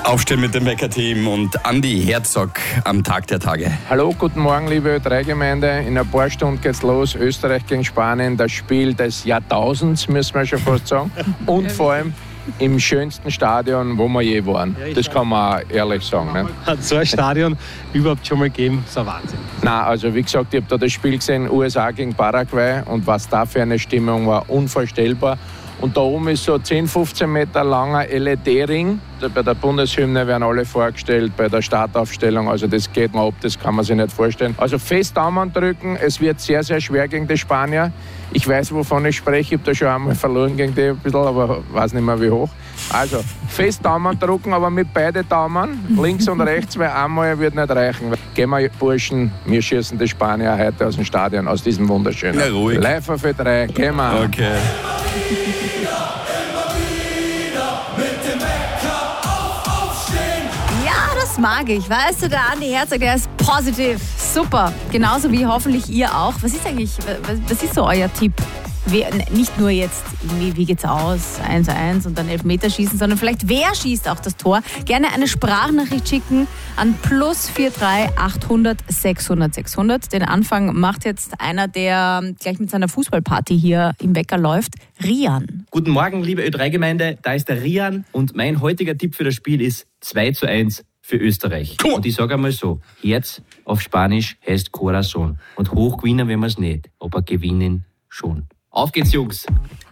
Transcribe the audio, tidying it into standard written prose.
Aufstehen mit dem Wecker-Team und Andi Herzog am Tag der Tage. Hallo, guten Morgen, liebe Ö3-Gemeinde. In ein paar Stunden geht's los. Österreich gegen Spanien, das Spiel des Jahrtausends, müssen wir schon fast sagen. Und vor allem im schönsten Stadion, wo wir je waren. Das kann man auch ehrlich sagen. Ne? Hat so ein Stadion überhaupt schon mal gegeben? So ein Wahnsinn. Nein, also wie gesagt, ich habe da das Spiel gesehen, USA gegen Paraguay, und was da für eine Stimmung war, unvorstellbar. Und da oben ist so 10-15 Meter langer LED-Ring. Bei der Bundeshymne werden alle vorgestellt, bei der Startaufstellung. Also das geht mir ab, das kann man sich nicht vorstellen. Also fest Daumen drücken, es wird sehr, sehr schwer gegen die Spanier. Ich weiß, wovon ich spreche, ich habe da schon einmal verloren gegen die ein bisschen, aber weiß nicht mehr wie hoch. Also fest Daumen drücken, aber mit beide Daumen, links und rechts, weil einmal wird nicht reichen. Gehen wir, Burschen, wir schießen die Spanier heute aus dem Stadion, aus diesem wunderschönen. Na, ruhig. Live auf Ö3, gehen wir. Okay. Das mag ich. Weißt du, der Andi Herzog, der ist positiv. Super. Genauso wie hoffentlich ihr auch. Was ist eigentlich, was ist so euer Tipp? Nicht nur jetzt irgendwie, wie geht's aus, 1-1 und dann Elfmeterschießen, sondern vielleicht, wer schießt auch das Tor? Gerne eine Sprachnachricht schicken an +43 800 600 600. Den Anfang macht jetzt einer, der gleich mit seiner Fußballparty hier im Wecker läuft, Rian. Guten Morgen, liebe Ö3-Gemeinde, da ist der Rian und mein heutiger Tipp für das Spiel ist 2-1 für Österreich. Und ich sage einmal so, Herz auf Spanisch heißt Corazon. Und hoch gewinnen werden wir es nicht, aber gewinnen schon. Auf geht's, Jungs!